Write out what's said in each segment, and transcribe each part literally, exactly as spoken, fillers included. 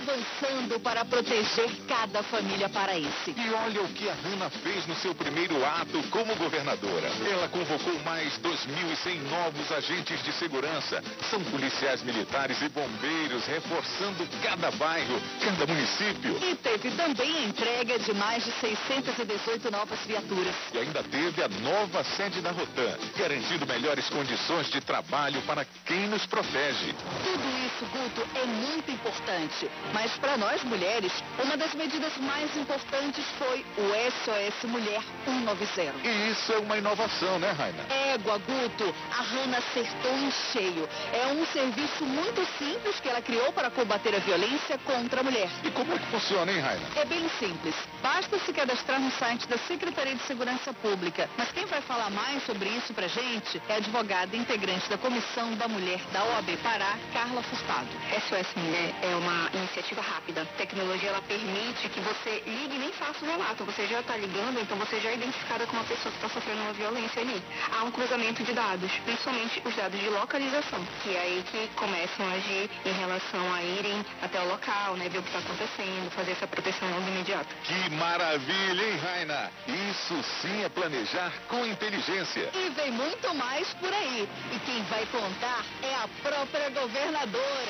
avançando para proteger cada família paraense. E olha o que a Hanna fez no seu primeiro ato como governadora. Ela convocou mais dois mil e cem novos agentes de segurança. São policiais militares e bombeiros reforçando cada bairro, cada município. E teve também a entrega de mais de seiscentas e dezoito novas viaturas. E ainda teve a nova sede da Rotan, garantindo melhores condições de trabalho para quem nos protege. Tudo isso, Guto, é muito importante. Mas para nós mulheres, uma das medidas mais importantes foi o S O S Mulher cento e noventa. E isso é uma inovação, né, Raina? Égua, Guto, a Hanna acertou em cheio. É um serviço muito simples que ela criou para combater a violência contra a mulher. E como é que funciona, hein, Raina? É bem simples. Basta se cadastrar no site da Secretaria de Segurança Pública. Mas quem vai falar mais sobre isso pra gente é a advogada integrante da Comissão da Mulher da O A B Pará, Carla Furtado. S O S Mulher é uma iniciativa rápida. A tecnologia, ela permite que você ligue e nem faça o relato. Você já está ligando, então você já é identificada como uma pessoa que está sofrendo uma violência ali. Há um cruzamento de dados, principalmente os dados de localização, que é aí que começam a agir em relação a irem até o local, né, ver o que está acontecendo, fazer essa proteção logo imediata. Que maravilha, hein, Raina? Isso sim é planejar com inteligência. E vem muito mais por aí. E quem vai contar é a própria governadora.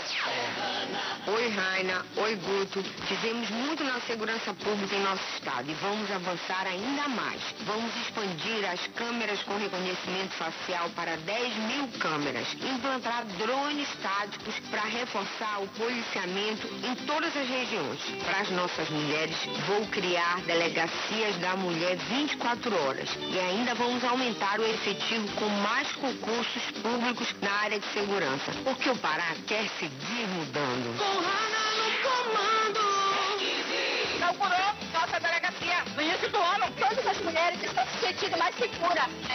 Oi, Raina. Oi, Guto. Fizemos muito na segurança pública em nosso estado e vamos avançar ainda mais. Vamos expandir as câmeras com reconhecimento facial para dez mil câmeras. Implantar drones táticos para reforçar o policiamento em todas as regiões. Para as nossas mulheres, vou criar delegacias da mulher vinte e quatro horas. E ainda vamos aumentar o efetivo com mais concursos públicos na área de segurança. Porque o Pará quer seguir mudando. Com Hanna no comando! Inaugurou nossa delegacia no início do ano. Todas as mulheres estão se sentindo mais seguras.